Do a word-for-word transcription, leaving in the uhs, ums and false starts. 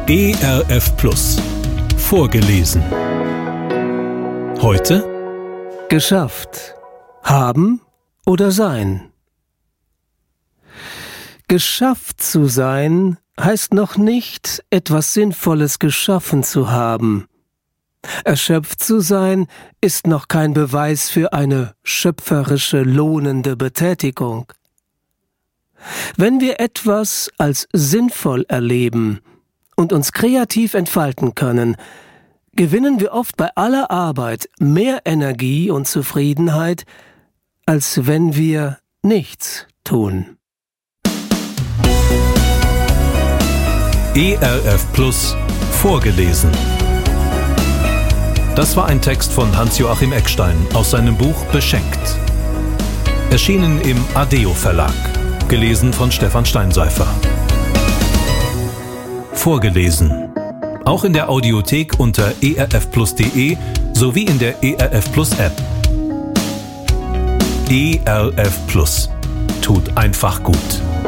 E R F Plus. Vorgelesen. Heute: Geschafft. Haben oder sein? Geschafft zu sein heißt noch nicht, etwas Sinnvolles geschaffen zu haben. Erschöpft zu sein ist noch kein Beweis für eine schöpferische, lohnende Betätigung. Wenn wir etwas als sinnvoll erleben und uns kreativ entfalten können, gewinnen wir oft bei aller Arbeit mehr Energie und Zufriedenheit, als wenn wir nichts tun. E R F Plus. Vorgelesen. Das war ein Text von Hans-Joachim Eckstein aus seinem Buch Beschenkt. Erschienen im Adeo Verlag. Gelesen von Stefan Steinseifer. Vorgelesen. Auch in der Audiothek unter e r f plus punkt de sowie in der E R F Plus App. E R F Plus. Tut einfach gut.